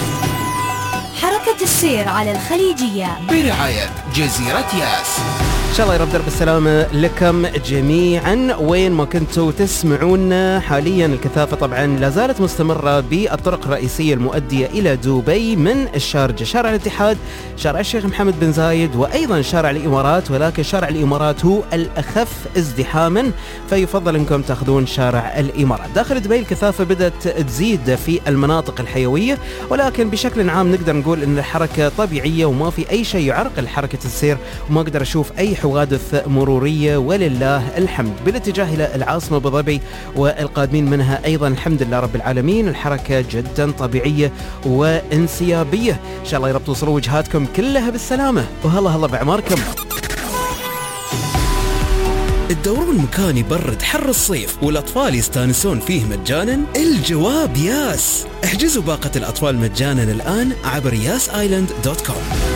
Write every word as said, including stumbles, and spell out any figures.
حركة السير على الخليجية برعاية جزيرة ياس. إن شاء الله يا رب درب السلامة لكم جميعا وين ما كنتوا تسمعونا حاليا. الكثافة طبعا لا زالت مستمرة بالطرق الرئيسية المؤدية إلى دبي من الشارجة، شارع الاتحاد، شارع الشيخ محمد بن زايد، وأيضا شارع الإمارات، ولكن شارع الإمارات هو الأخف ازدحاما، فيفضل أنكم تأخذون شارع الإمارات. داخل دبي الكثافة بدأت تزيد في المناطق الحيوية، ولكن بشكل عام نقدر نقول أن الحركة طبيعية وما في أي شيء يعرقل حركة السير، وما أقدر أشوف أي حوادث مرورية ولله الحمد. بالاتجاه إلى العاصمة أبو ظبي والقادمين منها أيضا الحمد لله رب العالمين الحركة جدا طبيعية وانسيابية. إن شاء الله يا رب توصلوا وجهاتكم كلها بالسلامة، وهلا هلا بعماركم. تدورون مكان يبرد حر الصيف والأطفال يستانسون فيه مجانا؟ الجواب ياس. احجزوا باقة الأطفال مجانا الآن عبر ياس آيلاند دوت كوم.